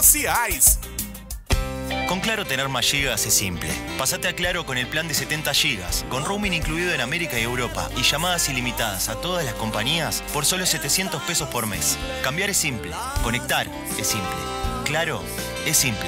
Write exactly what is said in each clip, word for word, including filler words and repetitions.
especiais. Con Claro tener más gigas es simple. Pasate a Claro con el plan de setenta gigas, con roaming incluido en América y Europa y llamadas ilimitadas a todas las compañías por solo setecientos pesos por mes. Cambiar es simple. Conectar es simple. Claro es simple.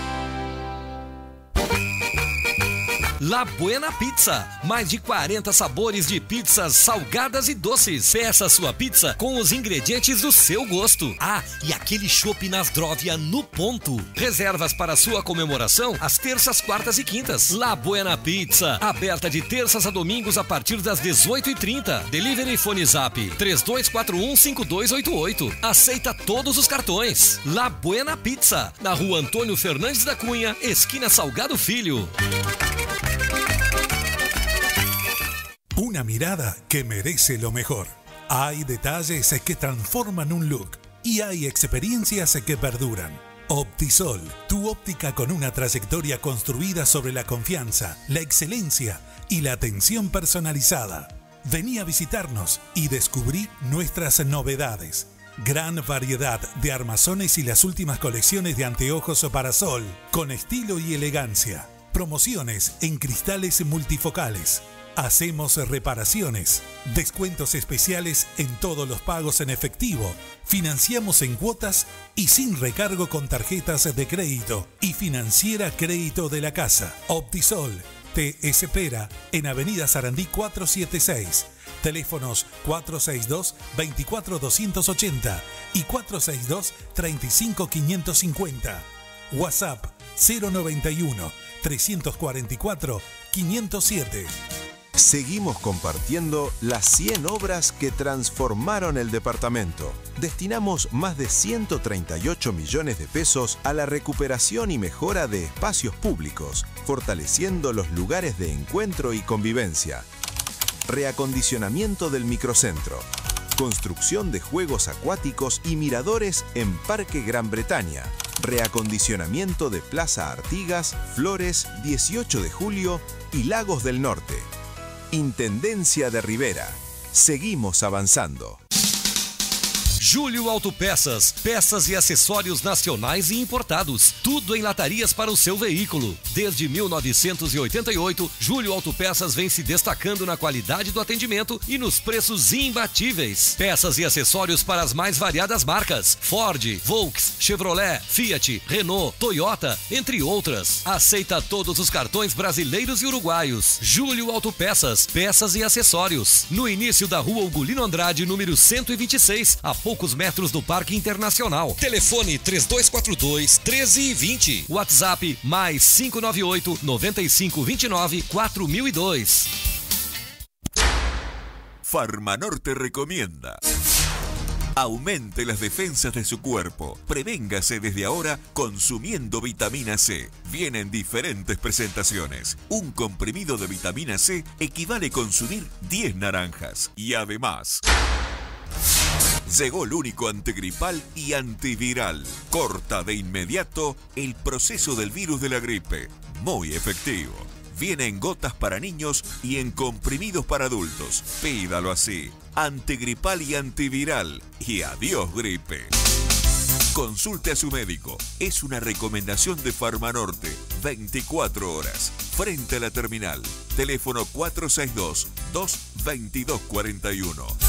La Buena Pizza, mais de quarenta sabores de pizzas salgadas e doces. Peça sua pizza com os ingredientes do seu gosto. Ah, e aquele chopp Nasdrovia no ponto. Reservas para sua comemoração às terças, quartas e quintas. La Buena Pizza, aberta de terças a domingos a partir das dezoito e trinta. Delivery Fone Zap três dois quatro um cinco dois oito oito. Aceita todos os cartões. La Buena Pizza, na rua Antônio Fernandes da Cunha, esquina Salgado Filho. Una mirada que merece lo mejor. Hay detalles que transforman un look y hay experiencias que perduran. Optisol, tu óptica con una trayectoria construida sobre la confianza, la excelencia y la atención personalizada. Vení a visitarnos y descubrí nuestras novedades. Gran variedad de armazones y las últimas colecciones de anteojos para sol, con estilo y elegancia. Promociones en cristales multifocales. Hacemos reparaciones, descuentos especiales en todos los pagos en efectivo, financiamos en cuotas y sin recargo con tarjetas de crédito y financiera Crédito de la Casa. Optisol te espera en Avenida Sarandí cuatrocientos setenta y seis, teléfonos cuatro seis dos, dos cuatro dos ocho cero y cuatro seis dos, tres cinco cinco cinco cero. WhatsApp cero noventa y uno, trescientos cuarenta y cuatro, quinientos siete. Seguimos compartiendo las cien obras que transformaron el departamento. Destinamos más de ciento treinta y ocho millones de pesos a la recuperación y mejora de espacios públicos, fortaleciendo los lugares de encuentro y convivencia. Reacondicionamiento del microcentro. Construcción de juegos acuáticos y miradores en Parque Gran Bretaña. Reacondicionamiento de Plaza Artigas, Flores, dieciocho de julio y Lagos del Norte. Intendencia de Rivera. Seguimos avançando. Júlio Autopeças, peças e acessórios nacionais e importados. Tudo em latarias para o seu veículo. Desde mil novecentos e oitenta e oito, Júlio Autopeças vem se destacando na qualidade do atendimento e nos preços imbatíveis. Peças e acessórios para as mais variadas marcas: Ford, Volks, Chevrolet, Fiat, Renault, Toyota, entre outras. Aceita todos os cartões brasileiros e uruguaios. Júlio Autopeças, peças e acessórios. No início da rua Ugolino Andrade, número cento e vinte e seis, a poucos metros do Parque Internacional. Telefone três dois quatro dois, um três dois zero. WhatsApp mais cinco nove oito, nove cinco dois nove, quatro mil e dois. Farmanorte recomienda. Aumente las defensas de su cuerpo. Prevéngase desde ahora consumiendo vitamina C. Vienen diferentes presentaciones. Un comprimido de vitamina C equivale a consumir diez naranjas. Y además, llegó el único antigripal y antiviral. Corta de inmediato el proceso del virus de la gripe. Muy efectivo. Viene en gotas para niños y en comprimidos para adultos. Pídalo así. Antigripal y antiviral. Y adiós gripe. Consulte a su médico. Es una recomendación de Farmanorte. veinticuatro horas. Frente a la terminal. Teléfono cuatro seis dos, dos dos dos cuatro uno.